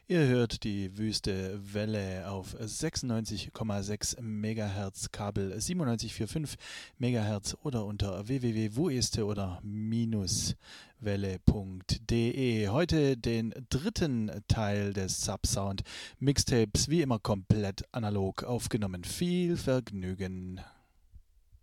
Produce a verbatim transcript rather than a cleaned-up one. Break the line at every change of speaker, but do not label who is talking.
Ihr hört die Wüste Welle auf sechsundneunzig Komma sechs Megahertz, Kabel siebenundneunzig Komma fünfundvierzig Megahertz oder unter w w w punkt wueste oder minuswelle punkt de. Heute den dritten Teil des Subsound Mixtapes, wie immer komplett analog aufgenommen. Viel Vergnügen!